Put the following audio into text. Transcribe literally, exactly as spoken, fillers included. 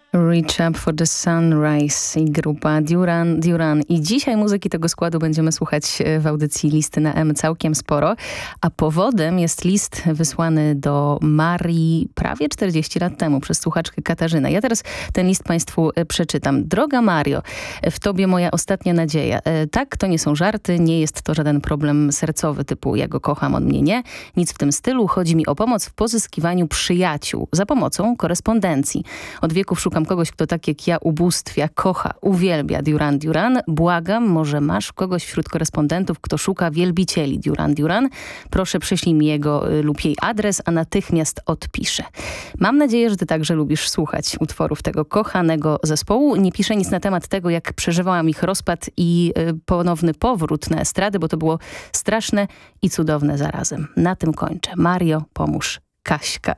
Reach Up for the Sunrise i grupa Duran Duran. I dzisiaj muzyki tego składu będziemy słuchać w audycji Listy na M całkiem sporo. A powodem jest list wysłany do Marii prawie czterdzieści lat temu przez słuchaczkę Katarzynę. Ja teraz ten list Państwu przeczytam. Droga Mario, w Tobie moja ostatnia nadzieja. Tak, to nie są żarty, nie jest to żaden problem sercowy typu ja go kocham, on mnie nie. Nic w tym stylu. Chodzi mi o pomoc w pozyskiwaniu przyjaciół za pomocą korespondencji. Od wieków szukam kogoś, kto tak jak ja ubóstwia, kocha, uwielbia Duran Duran. Błagam, może masz kogoś wśród korespondentów, kto szuka wielbicieli Duran Duran. Proszę przyślij mi jego y, lub jej adres, a natychmiast odpiszę. Mam nadzieję, że ty także lubisz słuchać utworów tego kochanego zespołu. Nie piszę nic na temat tego, jak przeżywałam ich rozpad i y, ponowny powrót na estradę, bo to było straszne i cudowne zarazem. Na tym kończę. Mario, pomóż. Kaśka.